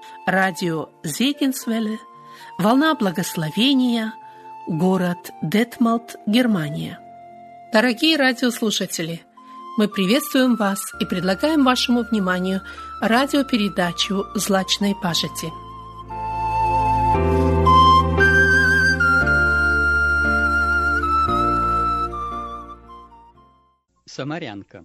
радио Зегенсвелле, волна благословения, город Детмалт, Германия. Дорогие радиослушатели, мы приветствуем вас и предлагаем вашему вниманию радиопередачу «Злачной пажити». Самарянка.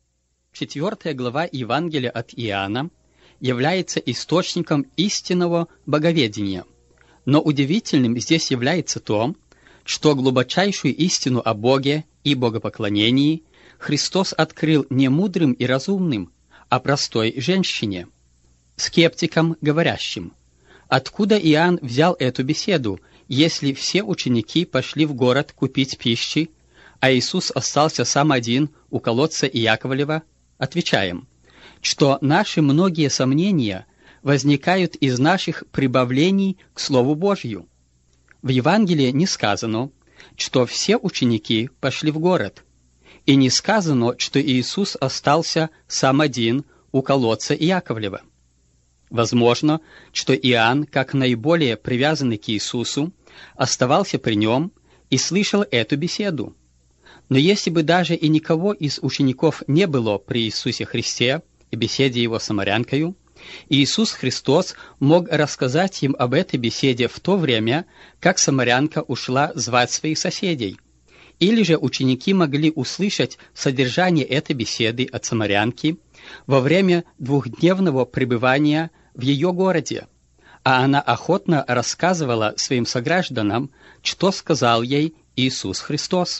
4 глава Евангелия от Иоанна является источником истинного боговедения. Но удивительным здесь является то, что глубочайшую истину о Боге и богопоклонении Христос открыл не мудрым и разумным, а простой женщине, скептикам говорящим: откуда Иоанн взял эту беседу, если все ученики пошли в город купить пищи, а Иисус остался сам один у колодца Иаковлева? Отвечаем, что наши многие сомнения возникают из наших прибавлений к Слову Божью. В Евангелии не сказано, что все ученики пошли в город, и не сказано, что Иисус остался сам один у колодца Иаковлева. Возможно, что Иоанн, как наиболее привязанный к Иисусу, оставался при нем и слышал эту беседу. Но если бы даже и никого из учеников не было при Иисусе Христе и беседе его с самарянкою, Иисус Христос мог рассказать им об этой беседе в то время, как самарянка ушла звать своих соседей. Или же ученики могли услышать содержание этой беседы от самарянки во время двухдневного пребывания в ее городе, а она охотно рассказывала своим согражданам, что сказал ей Иисус Христос.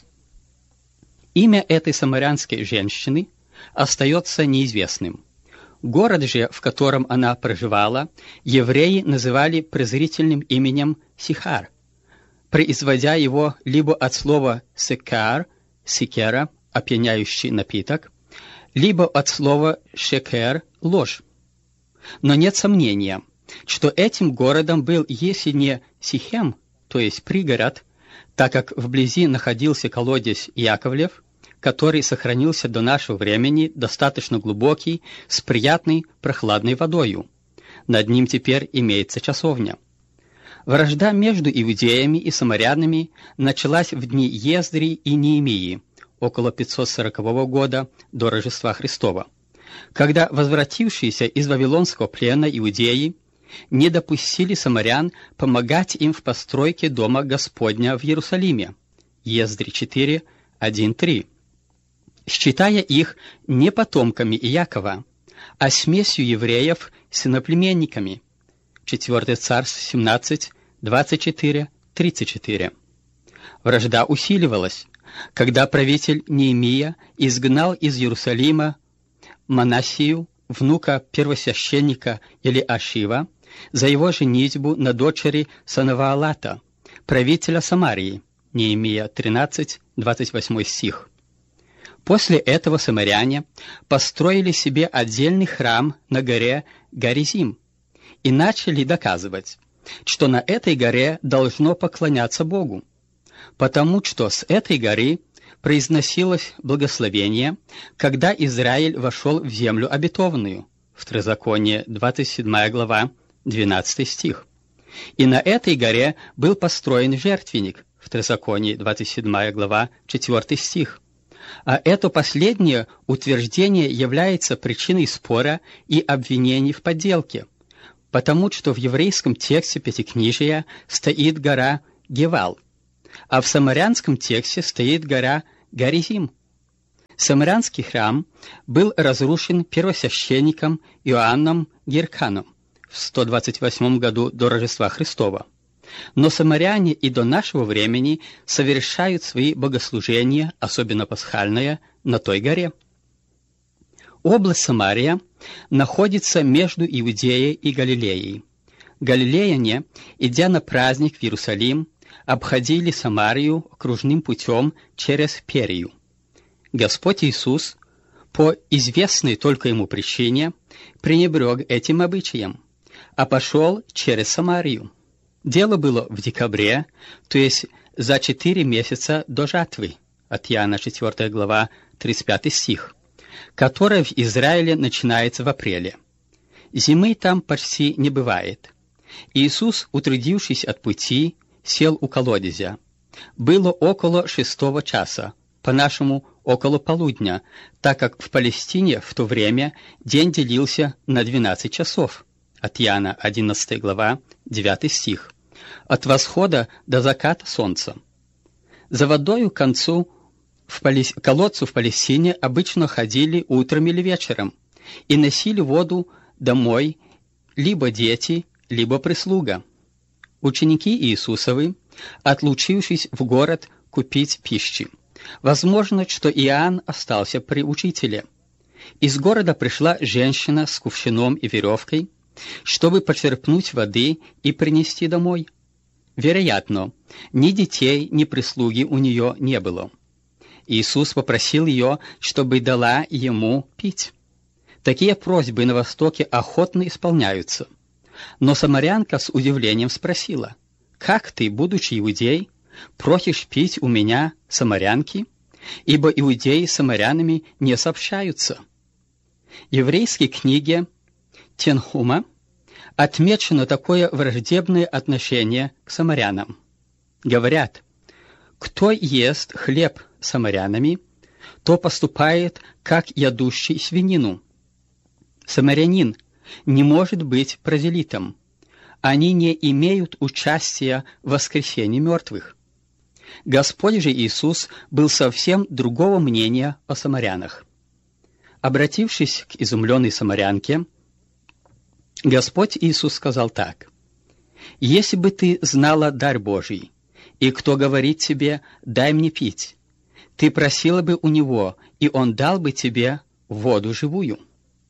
Имя этой самарянской женщины остается неизвестным. Город же, в котором она проживала, евреи называли презрительным именем Сихар, производя его либо от слова «секар» – «секера» – опьяняющий напиток, либо от слова «шекер» – ложь. Но нет сомнения, что этим городом был, если не Сихем, то есть пригород, так как вблизи находился колодец Яковлев, который сохранился до нашего времени, достаточно глубокий, с приятной прохладной водою. Над ним теперь имеется часовня. Вражда между иудеями и самарянами началась в дни Ездри и Неемии, около 540 года до Рождества Христова, когда возвратившиеся из Вавилонского плена иудеи не допустили самарян помогать им в постройке Дома Господня в Иерусалиме. Ездри 4, 1-3. Считая их не потомками Иакова, а смесью евреев с иноплеменниками. 4 Царств 17, 24, 34. Вражда усиливалась, когда правитель Неемия изгнал из Иерусалима Манассию, внука первосвященника Елиашива, за его женитьбу на дочери Санаваалата, правителя Самарии. Неемия 13, 28 стих. После этого самаряне построили себе отдельный храм на горе Гаризим и начали доказывать, что на этой горе должно поклоняться Богу, потому что с этой горы произносилось благословение, когда Израиль вошел в землю обетованную, Второзаконие 27 глава, 12 стих. И на этой горе был построен жертвенник, Второзаконие 27 глава, 4 стих. А это последнее утверждение является причиной спора и обвинений в подделке, потому что в еврейском тексте Пятикнижия стоит гора Гевал, а в самарянском тексте стоит гора Гаризим. Самарянский храм был разрушен первосвященником Иоанном Гирканом в 128 году до Рождества Христова. Но самаряне и до нашего времени совершают свои богослужения, особенно пасхальное, на той горе. Область Самария находится между Иудеей и Галилеей. Галилеяне, идя на праздник в Иерусалим, обходили Самарию окружным путем через Перию. Господь Иисус, по известной только ему причине, пренебрег этим обычаем, а пошел через Самарию. Дело было в декабре, то есть за 4 месяца до жатвы, от Иоанна 4 глава, 35 стих, которая в Израиле начинается в апреле. Зимы там почти не бывает. Иисус, утрудившись от пути, сел у колодезя. Было около 6 часа, по-нашему около полудня, так как в Палестине в то время день делился на 12 часов. От Иоанна 11 глава, 9 стих. От восхода до заката солнца. За водою к концу колодцу в Палестине обычно ходили утром или вечером и носили воду домой либо дети, либо прислуга. Ученики Иисусовы, отлучившись в город купить пищи. Возможно, что Иоанн остался при учителе. Из города пришла женщина с кувшином и веревкой, чтобы почерпнуть воды и принести домой. Вероятно, ни детей, ни прислуги у нее не было. Иисус попросил ее, чтобы дала ему пить. Такие просьбы на Востоке охотно исполняются. Но самарянка с удивлением спросила: «Как ты, будучи иудей, просишь пить у меня, самарянки? Ибо иудеи с самарянами не сообщаются». В еврейской книге Тенхума отмечено такое враждебное отношение к самарянам. Говорят: «Кто ест хлеб с самарянами, то поступает, как ядущий свинину». Самарянин не может быть прозелитом. Они не имеют участия в воскресении мертвых. Господь же Иисус был совсем другого мнения о самарянах. Обратившись к изумленной самарянке, Господь Иисус сказал так: «Если бы ты знала дар Божий, и кто говорит тебе: дай мне пить, ты просила бы у него, и он дал бы тебе воду живую».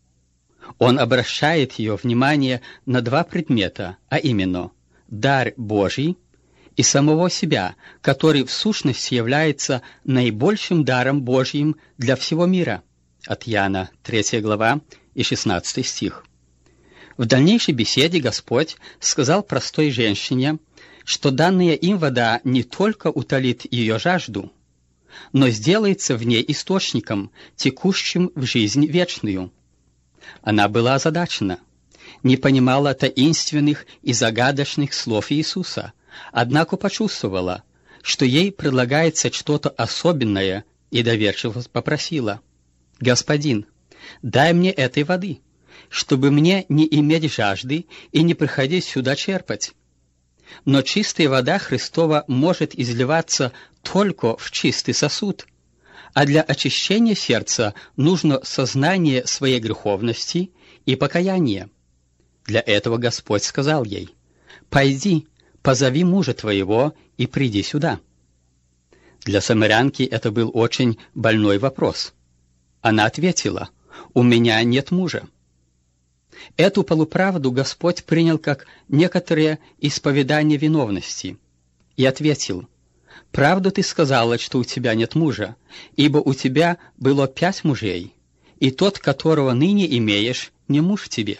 Он обращает ее внимание на два предмета, а именно дар Божий и самого себя, который в сущности является наибольшим даром Божьим для всего мира. От Иоанна 3 глава и 16 стих. В дальнейшей беседе Господь сказал простой женщине, что данная им вода не только утолит ее жажду, но сделается в ней источником, текущим в жизнь вечную. Она была озадачена, не понимала таинственных и загадочных слов Иисуса, однако почувствовала, что ей предлагается что-то особенное, и доверчиво попросила: «Господин, дай мне этой воды, чтобы мне не иметь жажды и не приходить сюда черпать». Но чистая вода Христова может изливаться только в чистый сосуд, а для очищения сердца нужно сознание своей греховности и покаяние. Для этого Господь сказал ей: «Пойди, позови мужа твоего и приди сюда». Для самарянки это был очень больной вопрос. Она ответила: «У меня нет мужа». Эту полуправду Господь принял как некоторое исповедание виновности и ответил: «Правду ты сказала, что у тебя нет мужа, ибо у тебя было 5 мужей, и тот, которого ныне имеешь, не муж тебе».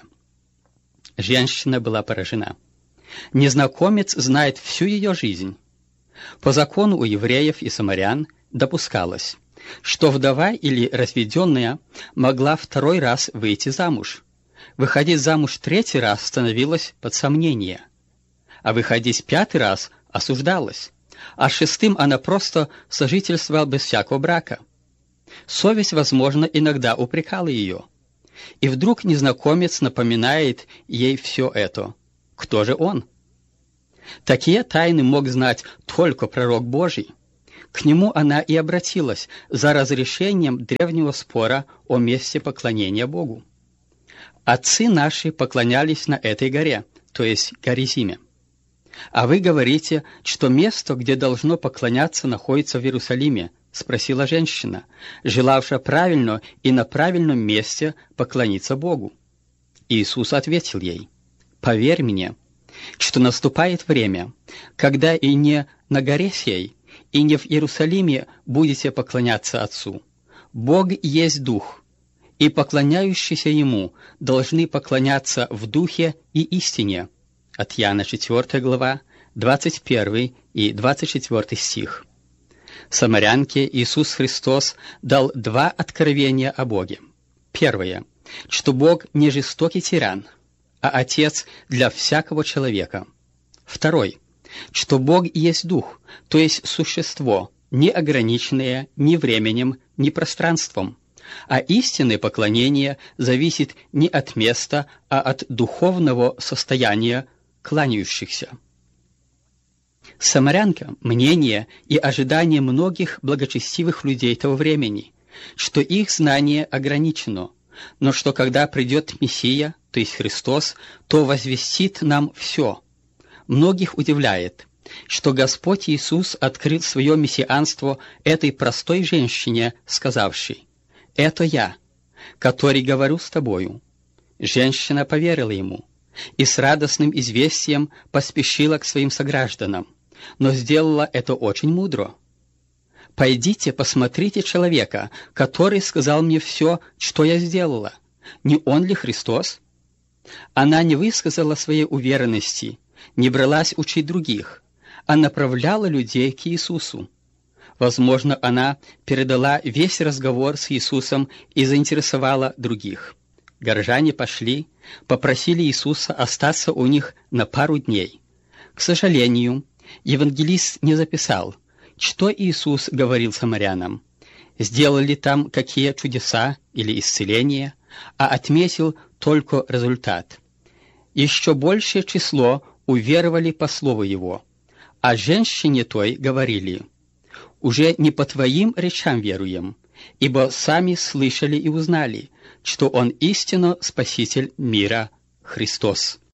Женщина была поражена. Незнакомец знает всю ее жизнь. По закону у евреев и самарян допускалось, что вдова или разведенная могла 2 раз выйти замуж. Выходить замуж 3 раз становилось под сомнение, а выходить 5 раз осуждалось, а 6-м она просто сожительствовала без всякого брака. Совесть, возможно, иногда упрекала ее. И вдруг незнакомец напоминает ей все это. Кто же он? Такие тайны мог знать только пророк Божий. К нему она и обратилась за разрешением древнего спора о месте поклонения Богу. Отцы наши поклонялись на этой горе, то есть Горизиме. «А вы говорите, что место, где должно поклоняться, находится в Иерусалиме?» — спросила женщина, желавшая правильно и на правильном месте поклониться Богу. Иисус ответил ей: «Поверь мне, что наступает время, когда и не на горе сей, и не в Иерусалиме будете поклоняться Отцу. Бог есть Дух, и поклоняющиеся Ему должны поклоняться в Духе и истине». От Иоанна 4 глава, 21 и 24 стих. Самарянке Иисус Христос дал 2 откровения о Боге. Первое. что Бог не жестокий тиран, а Отец для всякого человека. Второй, что Бог есть Дух, то есть существо, не ограниченное ни временем, ни пространством, а истинное поклонение зависит не от места, а от духовного состояния кланяющихся. Самарянка – мнение и ожидание многих благочестивых людей того времени, что их знание ограничено, но что когда придет Мессия, то есть Христос, то возвестит нам все. Многих удивляет, что Господь Иисус открыл свое мессианство этой простой женщине, сказавшей: «Это я, который говорю с тобою». Женщина поверила ему и с радостным известием поспешила к своим согражданам, но сделала это очень мудро. «Пойдите, посмотрите человека, который сказал мне все, что я сделала. Не он ли Христос?» Она не высказала своей уверенности, не бралась учить других, а направляла людей к Иисусу. Возможно, она передала весь разговор с Иисусом и заинтересовала других. Горожане пошли, попросили Иисуса остаться у них на пару дней. К сожалению, евангелист не записал, что Иисус говорил самарянам, сделали там какие чудеса или исцеления, а отметил только результат. Еще большее число уверовали по слову Его, а женщине той говорили: «Уже не по Твоим речам веруем, ибо сами слышали и узнали, что Он истинно Спаситель мира, Христос».